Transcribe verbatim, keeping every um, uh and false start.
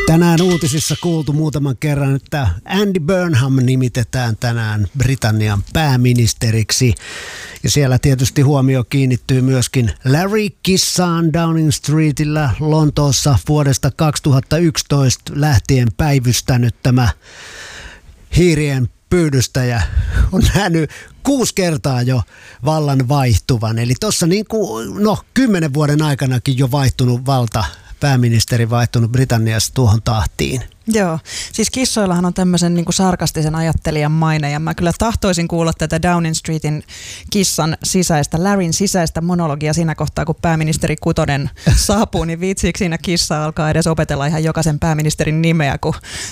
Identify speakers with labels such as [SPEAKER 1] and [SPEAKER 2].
[SPEAKER 1] Tänään uutisissa kuultu muutaman kerran, että Andy Burnham nimitetään tänään Britannian pääministeriksi. Ja siellä tietysti huomio kiinnittyy myöskin Larry Kissaan Downing Streetillä Lontoossa vuodesta kaksituhattayksitoista lähtien päivystänyt tämä hiirien pyydystäjä on nähnyt kuusi kertaa jo vallan vaihtuvan. Eli tuossa niin kuin, no kymmenen vuoden aikanakin jo vaihtunut valta, pääministeri vaihtunut Britanniassa tuohon tahtiin.
[SPEAKER 2] Joo, siis kissoillahan on tämmöisen niin kuin sarkastisen ajattelijan maine, ja mä kyllä tahtoisin kuulla tätä Downing Streetin kissan sisäistä, Larryn sisäistä monologia siinä kohtaa, kun pääministeri Kutonen saapuu, niin viitsiikö siinä kissa alkaa edes opetella ihan jokaisen pääministerin nimeä, kun